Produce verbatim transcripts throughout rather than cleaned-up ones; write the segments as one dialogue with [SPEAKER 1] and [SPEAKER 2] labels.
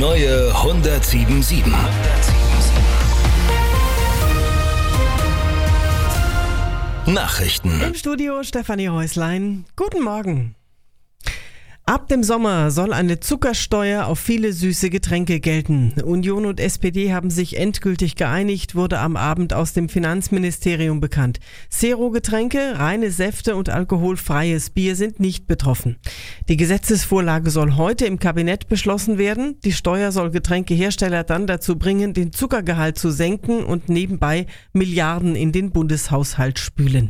[SPEAKER 1] neue hundertsieben Komma sieben. Nachrichten.
[SPEAKER 2] Im Studio Stefanie Häuslein. Guten Morgen. Ab dem Sommer soll eine Zuckersteuer auf viele süße Getränke gelten. Union und S P D haben sich endgültig geeinigt, wurde am Abend aus dem Finanzministerium bekannt. Zero-Getränke, reine Säfte und alkoholfreies Bier sind nicht betroffen. Die Gesetzesvorlage soll heute im Kabinett beschlossen werden. Die Steuer soll Getränkehersteller dann dazu bringen, den Zuckergehalt zu senken und nebenbei Milliarden in den Bundeshaushalt spülen.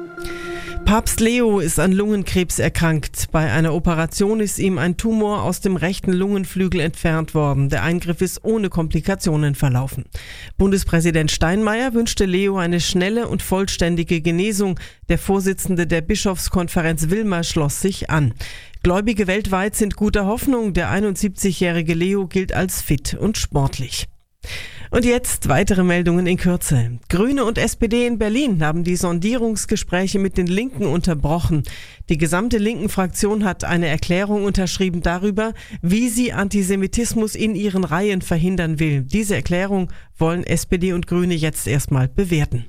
[SPEAKER 2] Papst Leo ist an Lungenkrebs erkrankt. Bei einer Operation ist ihm ein Tumor aus dem rechten Lungenflügel entfernt worden. Der Eingriff ist ohne Komplikationen verlaufen. Bundespräsident Steinmeier wünschte Leo eine schnelle und vollständige Genesung. Der Vorsitzende der Bischofskonferenz Wilmer schloss sich an. Gläubige weltweit sind guter Hoffnung. Der einundsiebzigjährige Leo gilt als fit und sportlich. Und jetzt weitere Meldungen in Kürze. Grüne und S P D in Berlin haben die Sondierungsgespräche mit den Linken unterbrochen. Die gesamte linken Fraktion hat eine Erklärung unterschrieben darüber, wie sie Antisemitismus in ihren Reihen verhindern will. Diese Erklärung wollen S P D und Grüne jetzt erstmal bewerten.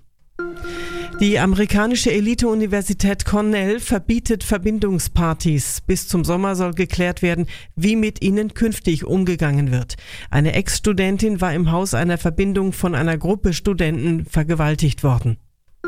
[SPEAKER 2] Die amerikanische Elite-Universität Cornell verbietet Verbindungspartys. Bis zum Sommer soll geklärt werden, wie mit ihnen künftig umgegangen wird. Eine Ex-Studentin war im Haus einer Verbindung von einer Gruppe Studenten vergewaltigt worden.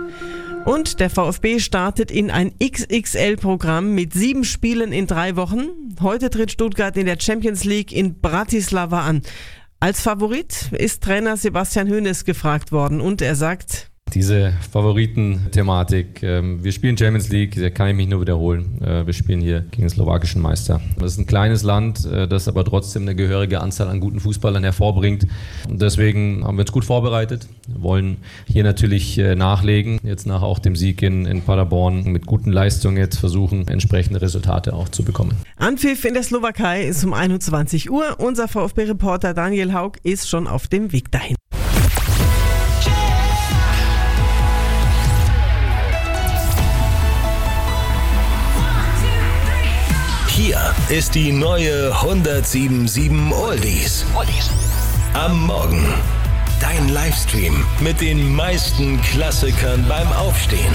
[SPEAKER 2] Und der VfB startet in ein X X L-Programm mit sieben Spielen in drei Wochen. Heute tritt Stuttgart in der Champions League in Bratislava an. Als Favorit ist Trainer Sebastian Hoeneß gefragt worden und er sagt:
[SPEAKER 3] Diese Favoriten-Thematik, wir spielen Champions League, da kann ich mich nur wiederholen. Wir spielen hier gegen den slowakischen Meister. Das ist ein kleines Land, das aber trotzdem eine gehörige Anzahl an guten Fußballern hervorbringt. Und deswegen haben wir uns gut vorbereitet, wollen hier natürlich nachlegen, jetzt nach auch dem Sieg in, in Paderborn mit guten Leistungen jetzt versuchen, entsprechende Resultate auch zu bekommen.
[SPEAKER 2] Anpfiff in der Slowakei ist um einundzwanzig Uhr. Unser VfB-Reporter Daniel Haug ist schon auf dem Weg dahin.
[SPEAKER 1] Hier ist die neue hundertsieben Komma sieben Oldies. Am Morgen. Dein Livestream mit den meisten Klassikern beim Aufstehen.